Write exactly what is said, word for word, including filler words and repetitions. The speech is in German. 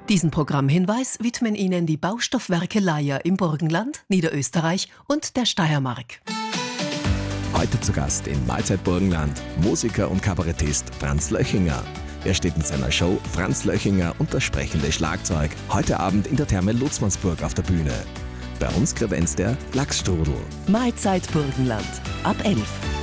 Diesen Programmhinweis widmen Ihnen die Baustoffwerke Leier im Burgenland, Niederösterreich und der Steiermark. Heute zu Gast in Mahlzeit Burgenland Musiker und Kabarettist Franz Löchinger. Er steht mit seiner Show Franz Löchinger und das sprechende Schlagzeug heute Abend in der Therme Lutzmannsburg auf der Bühne. Bei uns kredenzt der Lachsstrudel. Mahlzeit Burgenland ab elf.